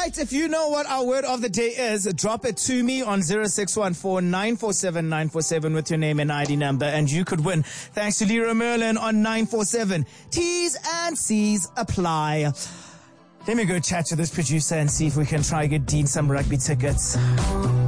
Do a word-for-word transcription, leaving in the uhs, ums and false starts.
right, if you know what our word of the day is, drop it to me on zero six one four nine four seven nine four seven with your name and I D number, and you could win. Thanks to Leroy Merlin on nine four seven. T's and C's apply. Let me go chat to this producer and see if we can try get Dean some rugby tickets.